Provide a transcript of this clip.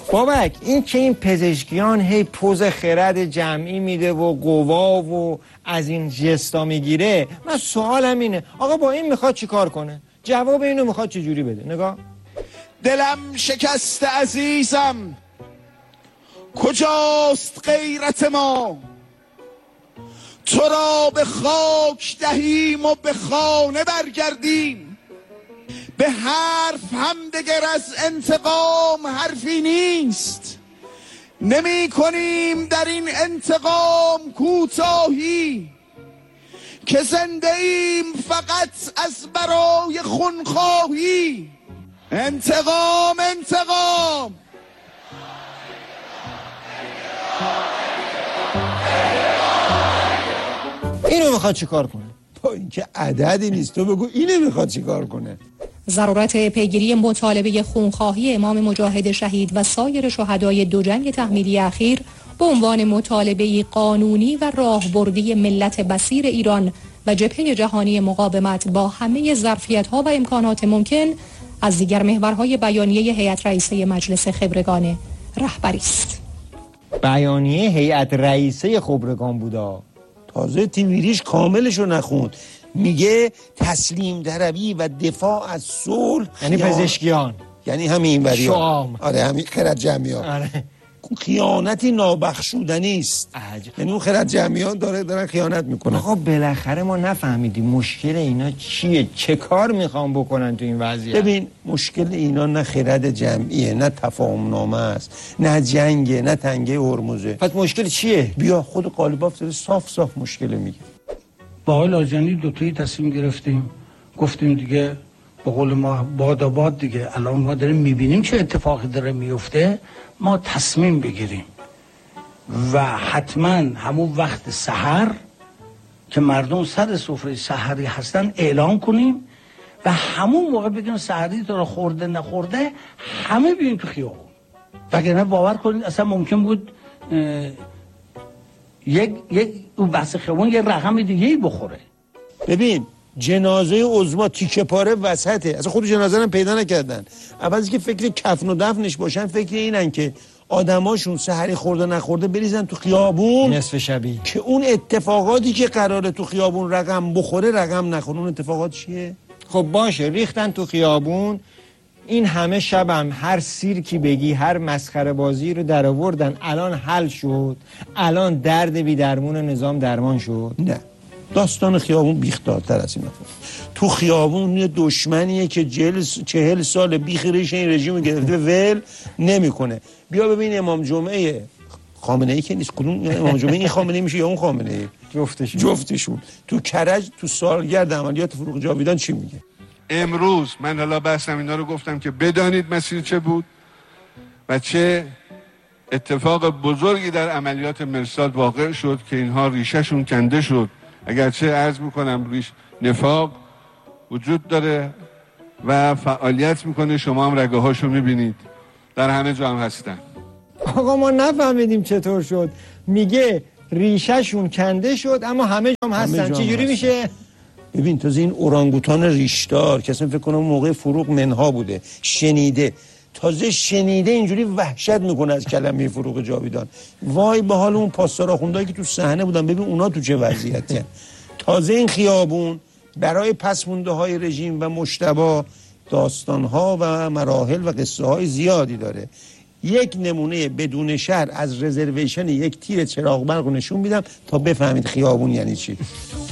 بابک این که این پزشکیان هی پوز خرد جمعی میده و قوا و از این جستا میگیره، من سوالم اینه آقا با این میخواد چی کار کنه؟ جواب اینو میخواد چه جوری بده؟ نگاه. دلم شکست عزیزم، کجاست غیرت ما؟ تو را به خاک دهیم و به خانه برگردیم. به حرف هم دگر از انتقام حرفی نیست. نمی کنیم در این انتقام کوتاهی، که زنده ایم فقط از برای خونخواهی. انتقام انتقام. اینو میخواد چی کار کنه؟ با اینکه عددی نیست تو بگو اینو میخواد چی کار کنه؟ ضرورت پیگیری مطالبه خونخواهی امام مجاهد شهید و سایر شهدای دو جنگ تحمیلی اخیر به عنوان مطالبه قانونی و راهبردی ملت بصیر ایران و جبهه جهانی مقاومت با همه ظرفیت‌ها و امکانات ممکن از دیگر محورهای بیانیه هیئت رئیسه مجلس خبرگان رهبری است. بیانیه هیئت رئیسه خبرگان بودا. تازه تیمیریش کاملشو نخوند. میگه تسلیم طلبی و دفاع از صلح، یعنی پزشکیان، یعنی همین بریا. شام. آره همین خرد جمعیان. آره. خیانتی نابخشودنی است. یعنی اون خرد جمعیان دارن خیانت میکنن. آقا بالاخره ما نفهمیدیم مشکل اینا چیه، چه کار میخوام بکنن تو این وضعیت. ببین مشکل اینا نه خرد جمعیه، نه تفاهم نامه است، نه جنگه، نه تنگه هرمزه. پس مشکل چیه؟ بیا خود قالیباف داره صاف مشکل میگه. با آقای لاجانی دوتایی تصمیم گرفتیم، گفتیم دیگه به قول ما باد دیگه، الان ما داریم میبینیم چه اتفاقی داره میفته، ما تصمیم بگیریم و حتما همون وقت سحر که مردم سر سفره سحری هستن اعلام کنیم و همون موقع بگیم سحری تو رو خورده نخورده همه بیاین تو خیابون. وگرنه باور کنید اصلا ممکن بود یک اون بحث خیابون یه رقم دیگه ای بخوره. ببین جنازه عظما تیکه پاره وسطه، اصلا خود جنازه هم پیدا نکردن. اول از که فکر کفن و دفنش باشن، فکر اینن که آدماشون سحری خورده نخورده بریزن تو خیابون نصف شبی، که اون اتفاقاتی که قراره تو خیابون رقم بخوره رقم نخوره. اون اتفاقات چیه؟ خب باشه ریختن تو خیابون، این همه شبم هر سیرکی بگی، هر مسخره بازی رو در آوردن، الان حل شد؟ الان درد بی درمون نظام درمان شد؟ نه، داستان خیابون بیخدارتر از این. تو خیابون یه دشمنیه که 40 سال بیخیرش این رژیم گرفته ول نمیکنه. بیا ببین امام جمعه خامنه ای که نیست، کدوم امام جمعه این خامنه ای میشه یا اون خامنه ای؟ جفتشون تو کرج تو سالگرد عملیات فروغ جاویدان چی میگه؟ امروز من حالا بحثم اینا رو گفتم که بدانید مسیر چه بود و چه اتفاق بزرگی در عملیات مرصاد واقع شد که اینها ریشهشون کنده شد. اگرچه عرض میکنم نفاق وجود داره و فعالیت میکنه، شما هم رگه هاشو میبینید، در همه جا هم هستن. آقا ما نفهمیدیم چطور شد. میگه ریشهشون کنده شد اما همه جا هم هستن. چجوری میشه؟ ببین تازه این اورانگوتان ریشدار که اصلا فکر کنم موقع فروغ منها بوده، شنیده اینجوری وحشت میکنه از کلمه فروغ جاویدان. وای به حال اون پاسدار آخوندایی که تو صحنه بودن، ببین اونا تو چه وضعیتی. تازه این خیابون برای پسمونده های رژیم و مجتبی داستانها و مراحل و قصه های زیادی داره. یک نمونه بدون شهر از رزرویشن یک تیر چراغ برق نشون میدم تا بفهمید خیابون یعنی چی.